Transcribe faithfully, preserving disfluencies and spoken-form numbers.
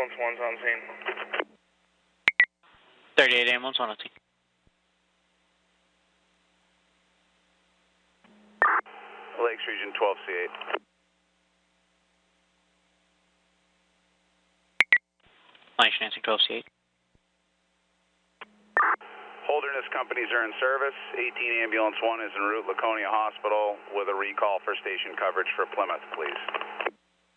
Ambulance one's on scene. thirty-eight Ambulance one on scene. Lakes Region twelve C eight. Lancashire Nancy twelve C eight. Holderness companies are in service. eighteen Ambulance one is en route Laconia Hospital with a recall for station coverage for Plymouth, please.